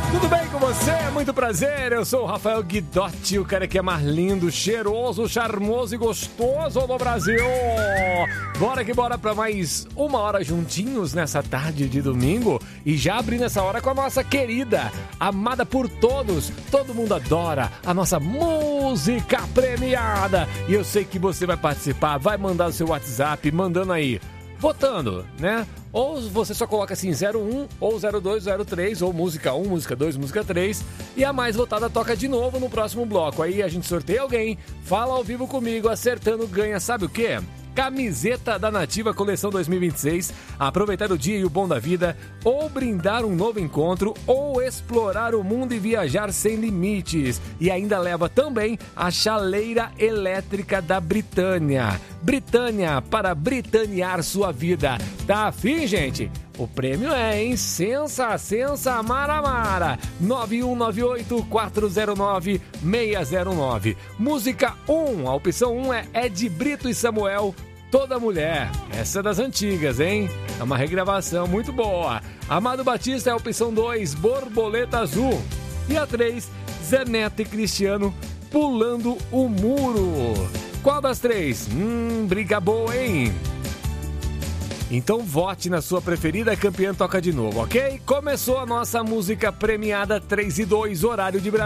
Tudo bem com você? Muito prazer, eu sou o Rafael Guidotti, o cara que é mais lindo, cheiroso, charmoso e gostoso do Brasil. Bora que bora pra mais uma hora juntinhos nessa tarde de domingo e já abrindo essa hora com a nossa querida, amada por todos, todo mundo adora a nossa música premiada. E eu sei que você vai participar, vai mandar o seu WhatsApp, mandando aí, votando, né? Ou você só coloca assim 01 ou 02, 03, ou música 1, música 2, música 3, e a mais votada toca de novo no próximo bloco. Aí a gente sorteia alguém, fala ao vivo comigo, acertando ganha, sabe o quê? Camiseta da Nativa Coleção 2026, aproveitar o dia e o bom da vida, ou brindar um novo encontro, ou explorar o mundo e viajar sem limites. E ainda leva também a chaleira elétrica da Britânia. Britânia, para britanear sua vida. Tá afim, gente? O prêmio é, hein? Sensa, Mara Mara. 9198-409-609. Música 1, a opção 1 é Ed Brito e Samuel, Toda Mulher. Essa é das antigas, hein? É uma regravação muito boa. Amado Batista é a opção 2, Borboleta Azul. E a 3, Zé Neto e Cristiano, Pulando o Muro. Qual das três? Briga boa, hein? Então vote na sua preferida, campeã toca de novo, ok? Começou a nossa música premiada 3 e 2, horário de Brasília.